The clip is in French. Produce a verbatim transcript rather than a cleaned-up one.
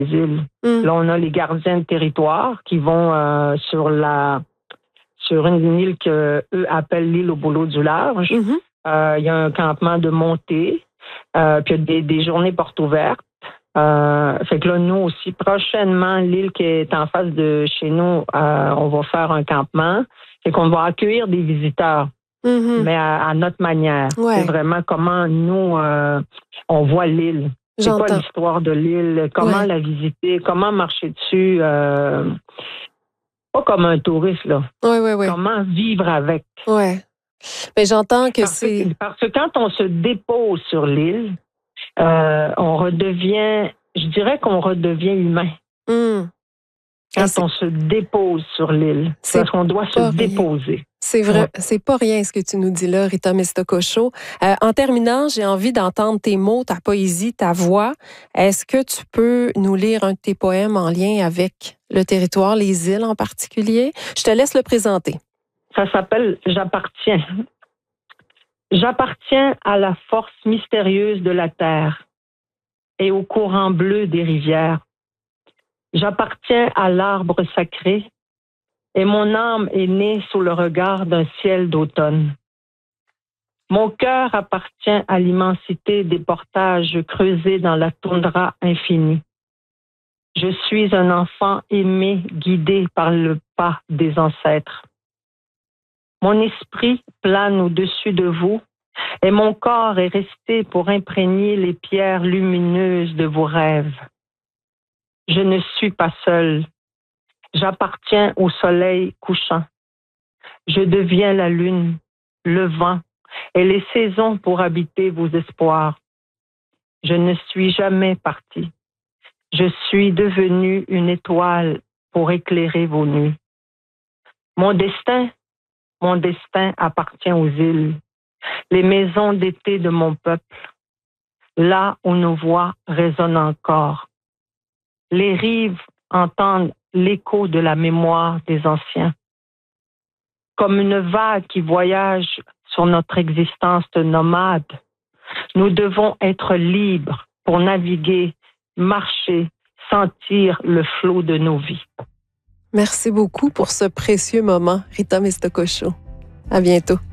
îles. Mm. Là, on a les gardiens de territoire qui vont euh, sur la sur une île que eux appellent l'île au boulot du large. Mm-hmm. Euh, il y a un campement de montée, euh, puis il y a des, des journées portes ouvertes. Euh, fait que là, nous aussi, prochainement, l'île qui est en face de chez nous, euh, on va faire un campement. Fait qu'on va accueillir des visiteurs, Mm-hmm. mais à, à notre manière. Ouais. C'est vraiment comment nous, euh, on voit l'île. C'est quoi J'entends. l'histoire de l'île, comment Ouais. la visiter, comment marcher dessus. Euh, pas comme un touriste, là. Oui, oui, oui. Comment vivre avec. Ouais. Mais j'entends que Parce c'est... que, parce que quand on se dépose sur l'île, euh, on redevient, je dirais qu'on redevient humain. Mm. Quand c'est, on se dépose sur l'île, c'est parce qu'on doit se pas rien. déposer. C'est vrai, Ouais. c'est pas rien ce que tu nous dis là, Rita Meztococho. Euh, en terminant, j'ai envie d'entendre tes mots, ta poésie, ta voix. Est-ce que tu peux nous lire un de tes poèmes en lien avec le territoire, les îles en particulier? Je te laisse le présenter. Ça s'appelle « J'appartiens ». J'appartiens à la force mystérieuse de la terre et au courant bleu des rivières. J'appartiens à l'arbre sacré et mon âme est née sous le regard d'un ciel d'automne. Mon cœur appartient à l'immensité des portages creusés dans la toundra infinie. Je suis un enfant aimé, guidé par le pas des ancêtres. Mon esprit plane au-dessus de vous et mon corps est resté pour imprégner les pierres lumineuses de vos rêves. Je ne suis pas seul. J'appartiens au soleil couchant. Je deviens la lune, le vent et les saisons pour habiter vos espoirs. Je ne suis jamais parti. Je suis devenue une étoile pour éclairer vos nuits. Mon destin, mon destin appartient aux îles, les maisons d'été de mon peuple, là où nos voix résonnent encore. Les rives entendent l'écho de la mémoire des anciens. Comme une vague qui voyage sur notre existence de nomade, nous devons être libres pour naviguer, marcher, sentir le flot de nos vies. Merci beaucoup pour ce précieux moment, Rita Meztococho. À bientôt.